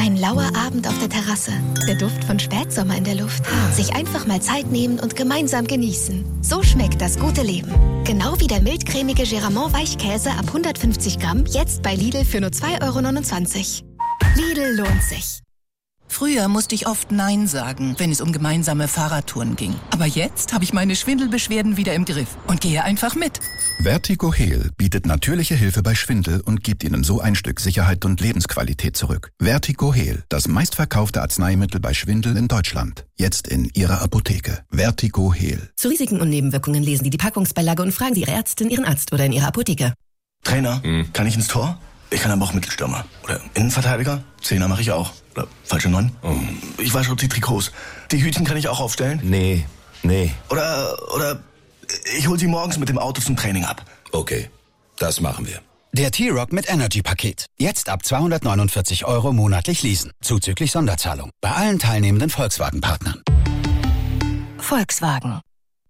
Ein lauer Abend auf der Terrasse. Der Duft von Spätsommer in der Luft. Sich einfach mal Zeit nehmen und gemeinsam genießen. So schmeckt das gute Leben. Genau wie der mildcremige Geramont-Weichkäse ab 150 Gramm, jetzt bei Lidl für nur 2,29 €. Lidl lohnt sich. Früher musste ich oft Nein sagen, wenn es um gemeinsame Fahrradtouren ging. Aber jetzt habe ich meine Schwindelbeschwerden wieder im Griff und gehe einfach mit. Vertigo Heal bietet natürliche Hilfe bei Schwindel und gibt Ihnen so ein Stück Sicherheit und Lebensqualität zurück. Vertigo Heal, das meistverkaufte Arzneimittel bei Schwindel in Deutschland. Jetzt in Ihrer Apotheke. Vertigo Heal. Zu Risiken und Nebenwirkungen lesen Sie die Packungsbeilage und fragen Sie Ihre Ärztin, Ihren Arzt oder in Ihrer Apotheke. Trainer, kann ich ins Tor? Ich kann aber auch Mittelstürmer. Oder Innenverteidiger? Zehner mache ich auch. Oder falsche 9? Ich wasche die Trikots. Die Hütchen kann ich auch aufstellen? Nee. Oder ich hol sie morgens mit dem Auto zum Training ab. Okay, das machen wir. Der T-Rock mit Energy-Paket. Jetzt ab 249 € monatlich leasen. Zuzüglich Sonderzahlung. Bei allen teilnehmenden Volkswagen-Partnern. Volkswagen.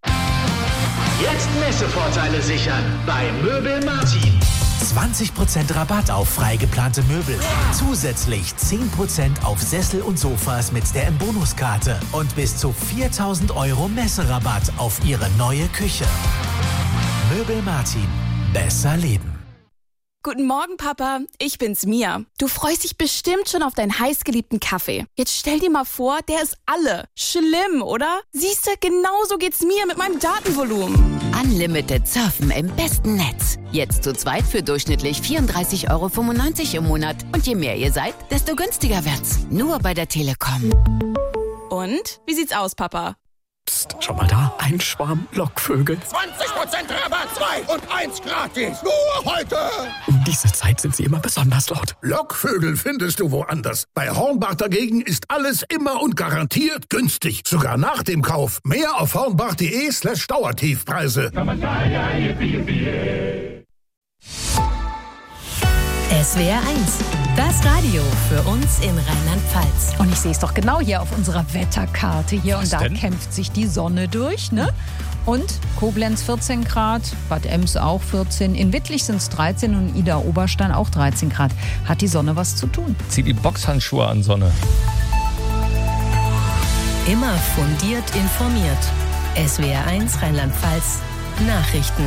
Jetzt Messevorteile sichern bei Möbel Martin. 20% Rabatt auf frei geplante Möbel. Zusätzlich 10% auf Sessel und Sofas mit der M-Bonus-Karte. Und bis zu 4.000 € Messerabatt auf Ihre neue Küche. Möbel Martin. Besser leben. Guten Morgen, Papa. Ich bin's, Mia. Du freust dich bestimmt schon auf deinen heißgeliebten Kaffee. Jetzt stell dir mal vor, der ist alle. Schlimm, oder? Siehste, genauso geht's mir mit meinem Datenvolumen. Unlimited Surfen im besten Netz. Jetzt zu zweit für durchschnittlich 34,95 € im Monat. Und je mehr ihr seid, desto günstiger wird's. Nur bei der Telekom. Und? Wie sieht's aus, Papa? Psst, schau mal da. Ein Schwarm Lockvögel. 20% Rabatt, 2 und 1 gratis. Nur heute. Um diese Zeit sind sie immer besonders laut. Lockvögel findest du woanders. Bei Hornbach dagegen ist alles immer und garantiert günstig. Sogar nach dem Kauf. Mehr auf hornbach.de/Dauertiefpreise. SWR 1, das Radio für uns in Rheinland-Pfalz. Und ich sehe es doch genau hier auf unserer Wetterkarte hier. Was und da denn? kämpft sich die Sonne durch, ne? Und Koblenz 14 Grad, Bad Ems auch 14, in Wittlich sind es 13 und Ida-Oberstein auch 13 Grad. Hat die Sonne was zu tun? Zieh die Boxhandschuhe an, Sonne. Immer fundiert informiert. SWR 1 Rheinland-Pfalz Nachrichten.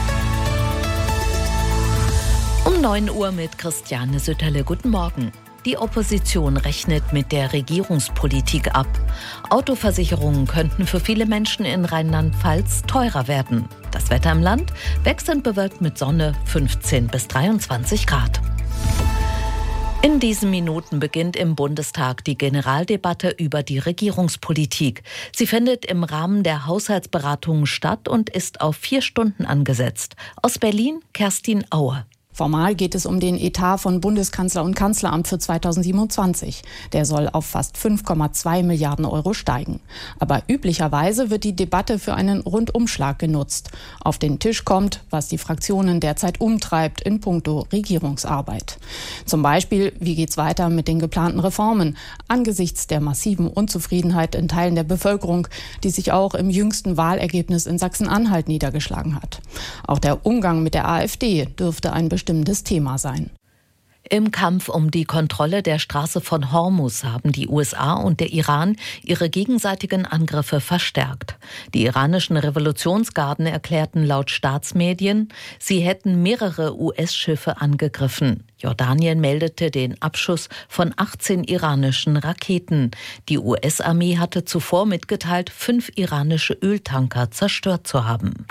Um 9 Uhr mit Christiane Sütterle. Guten Morgen. Die Opposition rechnet mit der Regierungspolitik ab. Autoversicherungen könnten für viele Menschen in Rheinland-Pfalz teurer werden. Das Wetter im Land wechselnd bewölkt mit Sonne 15 bis 23 Grad. In diesen Minuten beginnt im Bundestag die Generaldebatte über die Regierungspolitik. Sie findet im Rahmen der Haushaltsberatungen statt und ist auf 4 Stunden angesetzt. Aus Berlin Kerstin Auer. Formal geht es um den Etat von Bundeskanzler und Kanzleramt für 2027. Der soll auf fast 5,2 Milliarden € steigen. Aber üblicherweise wird die Debatte für einen Rundumschlag genutzt. Auf den Tisch kommt, was die Fraktionen derzeit umtreibt in puncto Regierungsarbeit. Zum Beispiel, wie geht's weiter mit den geplanten Reformen angesichts der massiven Unzufriedenheit in Teilen der Bevölkerung, die sich auch im jüngsten Wahlergebnis in Sachsen-Anhalt niedergeschlagen hat. Auch der Umgang mit der AfD dürfte ein bestimmendes Thema sein. Im Kampf um die Kontrolle der Straße von Hormuz haben die USA und der Iran ihre gegenseitigen Angriffe verstärkt. Die iranischen Revolutionsgarden erklärten laut Staatsmedien, sie hätten mehrere US-Schiffe angegriffen. Jordanien meldete den Abschuss von 18 iranischen Raketen. Die US-Armee hatte zuvor mitgeteilt, 5 iranische Öltanker zerstört zu haben.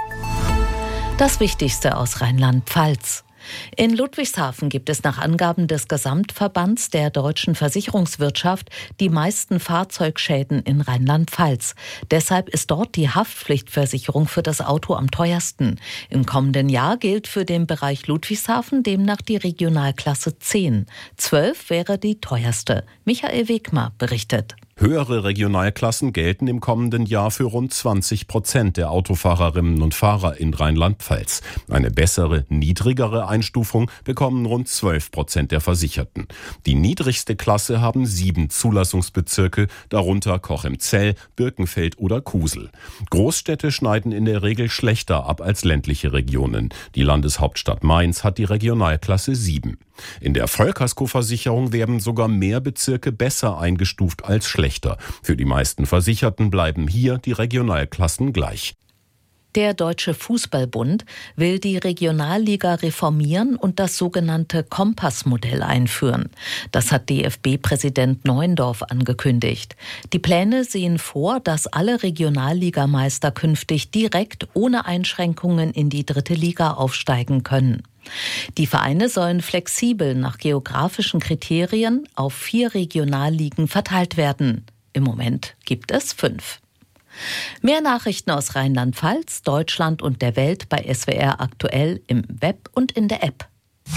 Das Wichtigste aus Rheinland-Pfalz. In Ludwigshafen gibt es nach Angaben des Gesamtverbands der deutschen Versicherungswirtschaft die meisten Fahrzeugschäden in Rheinland-Pfalz. Deshalb ist dort die Haftpflichtversicherung für das Auto am teuersten. Im kommenden Jahr gilt für den Bereich Ludwigshafen demnach die Regionalklasse 10. 12 wäre die teuerste. Michael Wegmar berichtet. Höhere Regionalklassen gelten im kommenden Jahr für rund 20% der Autofahrerinnen und Fahrer in Rheinland-Pfalz. Eine bessere, niedrigere Einstufung bekommen rund 12% der Versicherten. Die niedrigste Klasse haben 7 Zulassungsbezirke, darunter Cochem-Zell, Birkenfeld oder Kusel. Großstädte schneiden in der Regel schlechter ab als ländliche Regionen. Die Landeshauptstadt Mainz hat die Regionalklasse 7. In der Vollkaskoversicherung werden sogar mehr Bezirke besser eingestuft als schlechter. Für die meisten Versicherten bleiben hier die Regionalklassen gleich. Der Deutsche Fußballbund will die Regionalliga reformieren und das sogenannte Kompassmodell einführen. Das hat DFB-Präsident Neuendorf angekündigt. Die Pläne sehen vor, dass alle Regionalligameister künftig direkt ohne Einschränkungen in die 3. Liga aufsteigen können. Die Vereine sollen flexibel nach geografischen Kriterien auf 4 Regionalligen verteilt werden. Im Moment gibt es 5. Mehr Nachrichten aus Rheinland-Pfalz, Deutschland und der Welt bei SWR aktuell im Web und in der App.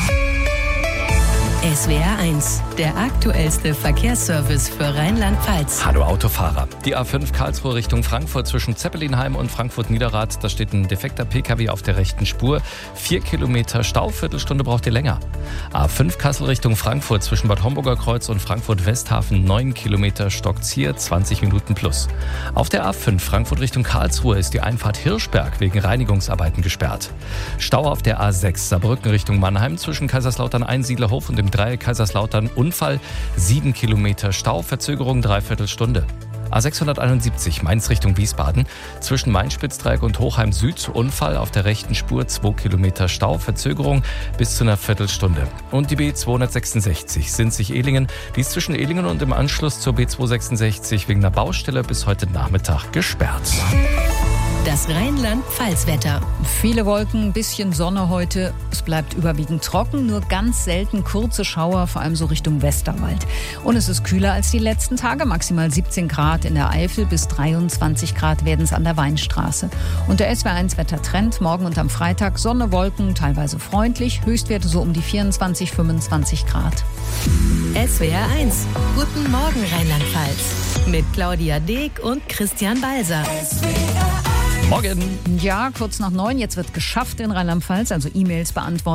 SWR 1, der aktuellste Verkehrsservice für Rheinland-Pfalz. Hallo Autofahrer. Die A5 Karlsruhe Richtung Frankfurt zwischen Zeppelinheim und Frankfurt-Niederrad. Da steht ein defekter Pkw auf der rechten Spur. 4 Kilometer Stau, Viertelstunde braucht ihr länger. A5 Kassel Richtung Frankfurt zwischen Bad Homburger Kreuz und Frankfurt-Westhafen. 9 Kilometer Stockzier, 20 Minuten plus. Auf der A5 Frankfurt Richtung Karlsruhe ist die Einfahrt Hirschberg wegen Reinigungsarbeiten gesperrt. Stau auf der A6 Saarbrücken Richtung Mannheim zwischen Kaiserslautern-Einsiedlerhof und dem Dreieck Kaiserslautern Unfall, 7 Kilometer Stau, Verzögerung 3/4 Stunde. A671 Mainz Richtung Wiesbaden, zwischen Main-Spitzdreieck und Hochheim Süd, Unfall auf der rechten Spur, 2 Kilometer Stau, Verzögerung bis zu einer Viertelstunde. Und die B266 Sinzig-Ehlingen, die ist zwischen Ehlingen und im Anschluss zur B266 wegen einer Baustelle bis heute Nachmittag gesperrt. Das Rheinland-Pfalz-Wetter. Viele Wolken, ein bisschen Sonne heute. Es bleibt überwiegend trocken, nur ganz selten kurze Schauer, vor allem so Richtung Westerwald. Und es ist kühler als die letzten Tage, maximal 17 Grad in der Eifel, bis 23 Grad werden es an der Weinstraße. Und der SWR1-Wettertrend, morgen und am Freitag Sonne, Wolken, teilweise freundlich, Höchstwerte so um die 24, 25 Grad. SWR 1, guten Morgen Rheinland-Pfalz. Mit Claudia Deek und Christian Balser. Morgen. Ja, kurz nach 9, jetzt wird geschafft in Rheinland-Pfalz, also E-Mails beantworten.